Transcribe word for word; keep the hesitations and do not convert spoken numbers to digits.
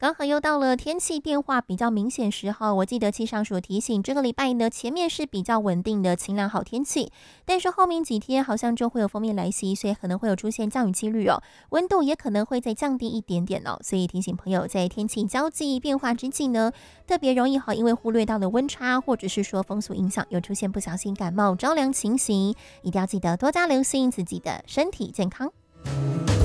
刚好又到了天气变化比较明显时候，我记得气象署提醒，这个礼拜呢前面是比较稳定的晴朗好天气，但是后面几天好像就会有锋面来袭，所以可能会有出现降雨几率哦，温度也可能会再降低一点点哦，所以提醒朋友在天气交际变化之际呢，特别容易好因为忽略到了温差或者是说风速影响，有出现不小心感冒着凉情形，一定要记得多加留心自己的身体健康。